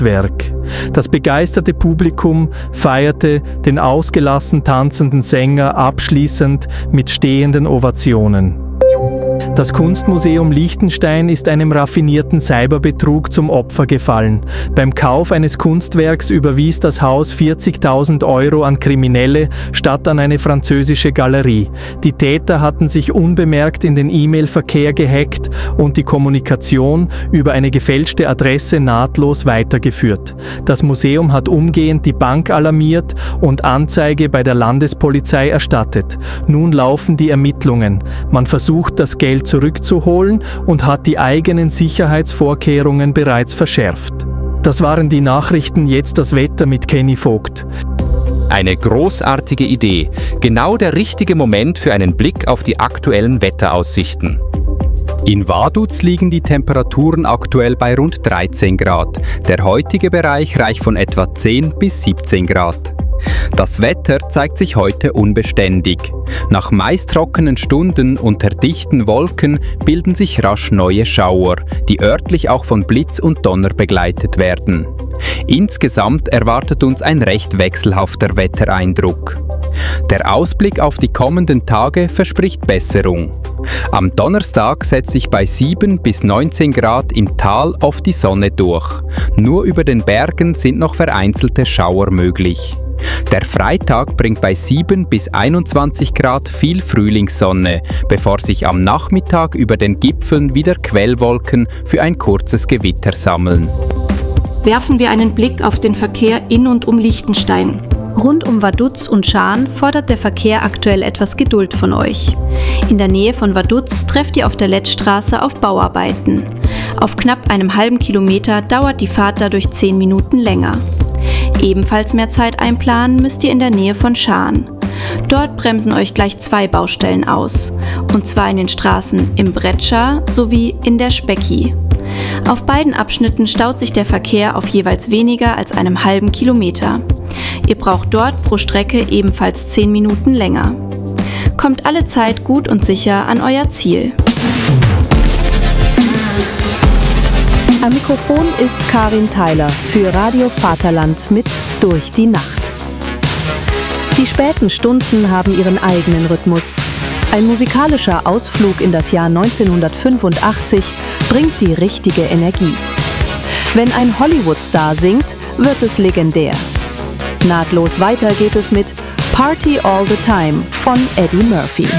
Kunstwerk. Das begeisterte Publikum feierte den ausgelassen tanzenden Sänger abschließend mit stehenden Ovationen. Das Kunstmuseum Liechtenstein ist einem raffinierten Cyberbetrug zum Opfer gefallen. Beim Kauf eines Kunstwerks überwies das Haus 40.000 € an Kriminelle statt an eine französische Galerie. Die Täter hatten sich unbemerkt in den E-Mail-Verkehr gehackt und die Kommunikation über eine gefälschte Adresse nahtlos weitergeführt. Das Museum hat umgehend die Bank alarmiert und Anzeige bei der Landespolizei erstattet. Nun laufen die Ermittlungen. Man versucht, das Geld zurückzuholen und hat die eigenen Sicherheitsvorkehrungen bereits verschärft. Das waren die Nachrichten, jetzt das Wetter mit Kenny Vogt. Eine großartige Idee. Genau der richtige Moment für einen Blick auf die aktuellen Wetteraussichten. In Vaduz liegen die Temperaturen aktuell bei rund 13 Grad. Der heutige Bereich reicht von etwa 10 bis 17 Grad. Das Wetter zeigt sich heute unbeständig. Nach meist trockenen Stunden unter dichten Wolken bilden sich rasch neue Schauer, die örtlich auch von Blitz und Donner begleitet werden. Insgesamt erwartet uns ein recht wechselhafter Wettereindruck. Der Ausblick auf die kommenden Tage verspricht Besserung. Am Donnerstag setzt sich bei 7 bis 19 Grad im Tal oft die Sonne durch. Nur über den Bergen sind noch vereinzelte Schauer möglich. Der Freitag bringt bei 7 bis 21 Grad viel Frühlingssonne, bevor sich am Nachmittag über den Gipfeln wieder Quellwolken für ein kurzes Gewitter sammeln. Werfen wir einen Blick auf den Verkehr in und um Liechtenstein. Rund um Vaduz und Schaan fordert der Verkehr aktuell etwas Geduld von euch. In der Nähe von Vaduz trefft ihr auf der Lettstraße auf Bauarbeiten. Auf knapp einem halben Kilometer dauert die Fahrt dadurch 10 Minuten länger. Ebenfalls mehr Zeit einplanen müsst ihr in der Nähe von Schaan. Dort bremsen euch gleich 2 Baustellen aus, und zwar in den Straßen im Bretscha sowie in der Specki. Auf beiden Abschnitten staut sich der Verkehr auf jeweils weniger als einem halben Kilometer. Ihr braucht dort pro Strecke ebenfalls 10 Minuten länger. Kommt alle Zeit gut und sicher an euer Ziel. Am Mikrofon ist Karin Theiler für Radio Vaterland mit Durch die Nacht. Die späten Stunden haben ihren eigenen Rhythmus. Ein musikalischer Ausflug in das Jahr 1985 bringt die richtige Energie. Wenn ein Hollywood-Star singt, wird es legendär. Nahtlos weiter geht es mit Party All the Time von Eddie Murphy.